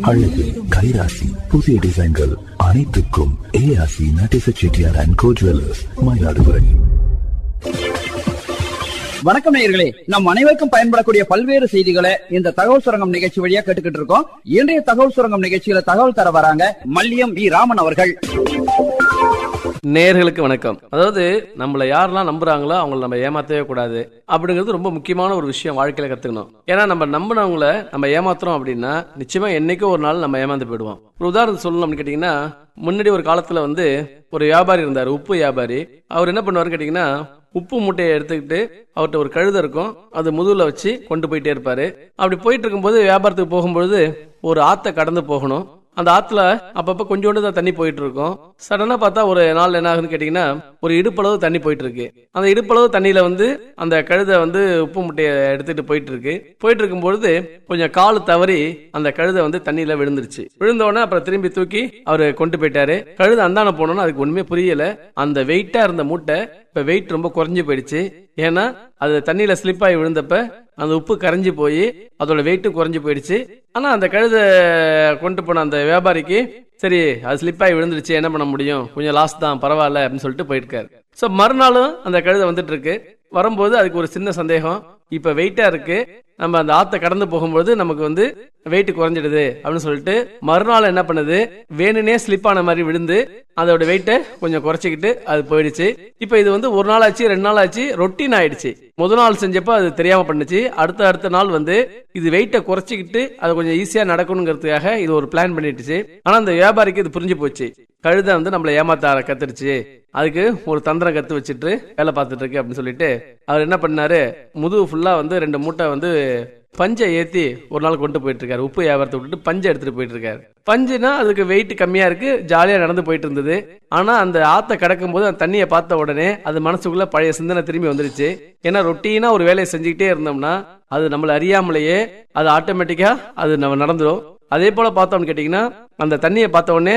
அழகு, கைராசி, புதிய டிசைன்கள் அனைத்துக்கும் ஏஆசி Natesa Chettiar and go jewellers, Mayiladuthurai. வணக்கம் நேயர்களே, நம் அனைவருக்கும் பயன்படக்கூடிய பல்வேறு செய்திகளை இந்த தகவல் சுரங்கம் நிகழ்ச்சி வழியா கேட்டுக்கிட்டு இருக்கோம். இன்றைய தகவல் சுரங்கம் நிகழ்ச்சியில தகவல் தர வராங்க மல்லியம் வி ராமன் அவர்கள். நேயர்களுக்கு வணக்கம். அதாவது நம்மள யாரெல்லாம் நம்புறாங்களோ அவங்களை நம்ம ஏமாத்தவே கூடாது அப்படிங்கிறது ரொம்ப முக்கியமான ஒரு விஷயம் வாழ்க்கையில கத்துக்கணும். ஏன்னா நம்ம நம்பினவங்களை நம்ம ஏமாத்துறோம் அப்படின்னா நிச்சயமா என்னைக்கோ ஒரு நாள் நம்ம ஏமாந்து போயிடுவோம். ஒரு உதாரணம் சொல்லணும்னு கேட்டீங்கன்னா, முன்னாடி ஒரு காலத்துல ஒரு வியாபாரி இருந்தாரு, உப்பு வியாபாரி. அவர் என்ன பண்ணுவாரு கேட்டீங்கன்னா, உப்பு மூட்டையை எடுத்துக்கிட்டு அவர்கிட்ட ஒரு கழுதை இருக்கும், அது முதுகுல வச்சு கொண்டு போயிட்டே இருப்பாரு. அப்படி போயிட்டு இருக்கும்போது வியாபாரத்துக்கு போகும்போது ஒரு ஆத்தை கடந்து போகணும். அந்த ஆத்துல அப்பப்ப கொஞ்சோண்டு தான் தண்ணி போயிட்டு இருக்கும். சடனா பார்த்தா ஒரு நாள் என்ன ஆகுதுன்னு கேட்டீங்கன்னா, ஒரு இடுப்பளவு தண்ணி போயிட்டு இருக்கு. அந்த இடுப்பளவு தண்ணியில அந்த கழுதை உப்பு முட்டையை எடுத்துட்டு போயிட்டு இருக்கும்பொழுது கொஞ்சம் கால் தவறி அந்த கழுதை தண்ணியில விழுந்துருச்சு. விழுந்தோடனே அப்புறம் திரும்பி தூக்கி அவரு கொண்டு போயிட்டாரு. கழுதை அந்தான போனோன்னு அதுக்கு ஒண்ணுமே புரியல. அந்த வெயிட்டா இருந்த மூட்டை இப்ப வெயிட் ரொம்ப குறைஞ்சு போயிடுச்சு. ஏன்னா அது தண்ணியில ஸ்லிப் ஆகி விழுந்தப்ப அந்த உப்பு கரைஞ்சு போய் அதோட வெயிட்டும் குறைஞ்சு போயிடுச்சு. ஆனா அந்த கழுதை கொண்டு போன அந்த வியாபாரிக்கு சரி அது ஸ்லிப் ஆகி விழுந்துருச்சு, என்ன பண்ண முடியும், கொஞ்சம் லாஸ் தான், பரவாயில்ல அப்படின்னு சொல்லிட்டு போயிருக்காரு. சோ மறுநாளும் அந்த கழுதை வந்துட்டு இருக்கு. வரும்போது அதுக்கு ஒரு சின்ன சந்தேகம், இப்ப வெயிட்டா இருக்கு, நம்ம அந்த ஆத்தை கடந்து போகும்போது நமக்கு வெயிட் குறைஞ்சிடுது அப்படின்னு சொல்லிட்டு மறுநாள் என்ன பண்ணுது, வேணுனே ஸ்லிப் ஆன மாதிரி விழுந்து அதோட வெயிட்டை கொஞ்சம் குறைச்சிக்கிட்டு அது போயிடுச்சு. இப்ப இது ஒரு நாள் ஆச்சு, 2 நாள் ஆச்சு, ரொட்டீன் ஆயிடுச்சு. முதல் நாள் செஞ்சப்ப அது தெரியாம பண்ணுச்சு. அடுத்த நாள் இது வெயிட்டை குறைச்சிக்கிட்டு அது கொஞ்சம் ஈஸியா நடக்கணுங்கிறதுக்காக இது ஒரு பிளான் பண்ணிடுச்சு. ஆனா அந்த வியாபாரிக்கு இது புரிஞ்சு போச்சு, கழுதை நம்மள ஏமாத்த கத்துருச்சு, அதுக்கு ஒரு தந்திரம் கத்து வச்சுட்டு வேலை பார்த்துட்டு இருக்கு அப்படின்னு சொல்லிட்டு அவர் என்ன பண்ணாரு, முதுகு ஃபுல்லா 2 மூட்டை பஞ்சை ஏத்தி ஒரு நாள் கொண்டு போயிட்டு இருக்காரு. உப்பு வியாபாரத்தை விட்டுட்டு பஞ்சை எடுத்துட்டு போயிட்டு இருக்காரு. பஞ்சுனா அதுக்கு வெயிட் கம்மியா இருக்கு, ஜாலியா நடந்து போயிட்டு இருந்தது. ஆனா அந்த ஆத்தை கடக்கும் போது அந்த தண்ணியை பார்த்த உடனே அது மனசுக்குள்ள பழைய சிந்தனை திரும்பி வந்துருச்சு. ஏன்னா ரொட்டீனா ஒரு வேலையை செஞ்சுக்கிட்டே இருந்தோம்னா அது நம்மள அறியாமலேயே அது ஆட்டோமேட்டிக்கா அது நம்ம நடந்துரும். அதே போல பார்த்தோம்னு கேட்டீங்கன்னா, அந்த தண்ணியை பார்த்த உடனே